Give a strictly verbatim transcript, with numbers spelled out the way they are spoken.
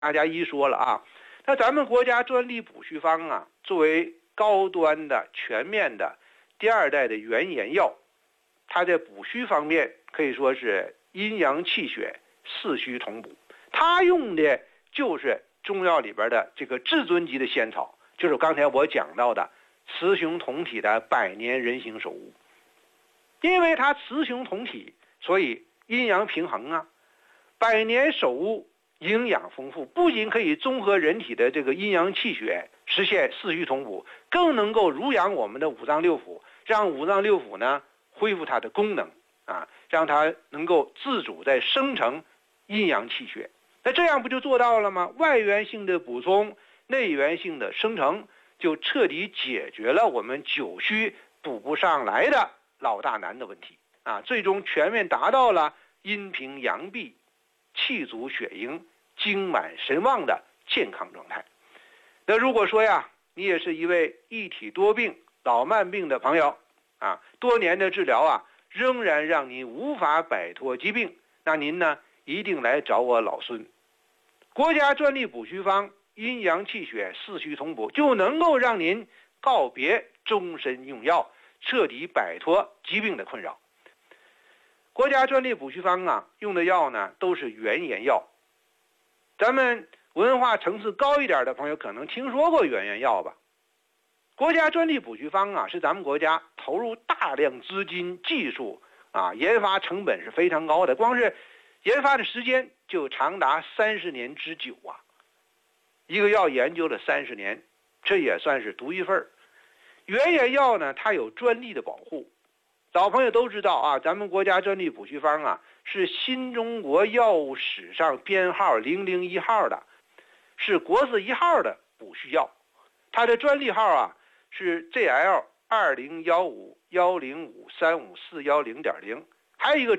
大家一说了啊，那咱们国家专利补虚方啊，作为高端的、全面的第二代的原研药，它在补虚方面可以说是阴阳气血四虚同补。它用的就是中药里边的这个至尊级的仙草，就是刚才我讲到的雌雄同体的百年人形首乌。因为它雌雄同体，所以阴阳平衡啊。百年首乌营养丰富，不仅可以综合人体的这个阴阳气血，实现四虚同补，更能够濡养我们的五脏六腑，让五脏六腑呢恢复它的功能啊，让它能够自主在生成阴阳气血。那这样不就做到了吗？外源性的补充，内源性的生成，就彻底解决了我们久虚补不上来的老大难的问题啊！最终全面达到了阴平阳闭、气足血盈、精满神旺的健康状态。那如果说呀，你也是一位一体多病、老慢病的朋友啊，多年的治疗啊，仍然让您无法摆脱疾病，那您呢，一定来找我老孙。国家专利补虚方，阴阳气血四虚同补，就能够让您告别终身用药，彻底摆脱疾病的困扰。国家专利补虚方啊，用的药呢都是原研药。咱们文化层次高一点的朋友可能听说过原研药吧？国家专利补虚方啊，是咱们国家投入大量资金、技术啊，研发成本是非常高的，光是研发的时间就长达三十年之久啊！一个药研究了三十年，这也算是独一份。原研药呢，它有专利的保护。老朋友都知道啊，咱们国家专利补虚方啊，是新中国药物史上编号零零一号的，是国字一号的补虚药。它的专利号啊是 G L 二零一五一零五三五四一零点零，还有一个